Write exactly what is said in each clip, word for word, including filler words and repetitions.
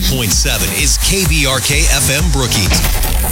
point seven is K B R K F M Brookings.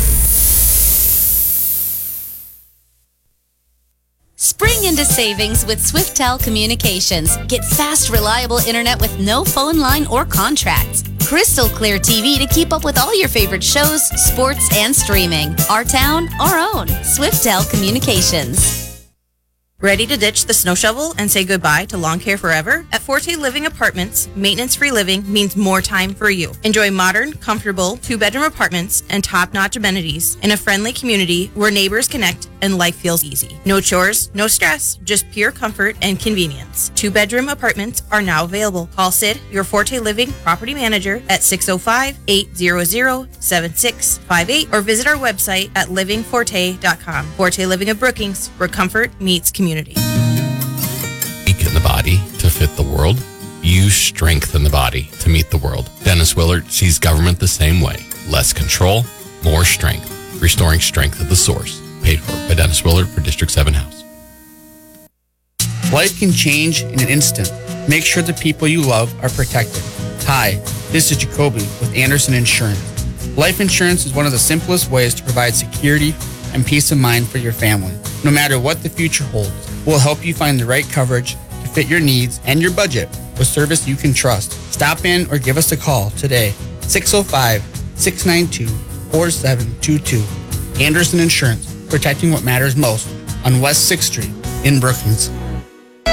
Spring into savings with Swiftel Communications. Get fast, reliable internet with no phone line or contracts. Crystal clear T V to keep up with all your favorite shows, sports, and streaming. Our town, our own. Swiftel Communications. Ready to ditch the snow shovel and say goodbye to lawn care forever? At Forte Living Apartments, maintenance-free living means more time for you. Enjoy modern, comfortable, two-bedroom apartments and top-notch amenities in a friendly community where neighbors connect and life feels easy. No chores, no stress, just pure comfort and convenience. Two-bedroom apartments are now available. Call Sid, your Forte Living property manager, at six oh five, eight hundred, seven six five eight or visit our website at living forte dot com. Forte Living of Brookings, where comfort meets community. Weak in the body to fit the world. Use strength in the body to meet the world. Dennis Willard sees government the same way. Less control, more strength. Restoring strength at the source. Paid for by Dennis Willard for District seven House. Life can change in an instant. Make sure the people you love are protected. Hi, this is Jacoby with Anderson Insurance. Life insurance is one of the simplest ways to provide security and peace of mind for your family. No matter what the future holds, we'll help you find the right coverage to fit your needs and your budget with service you can trust. Stop in or give us a call today, six oh five, six nine two, four seven two two. Anderson Insurance, protecting what matters most on West sixth Street in Brookings.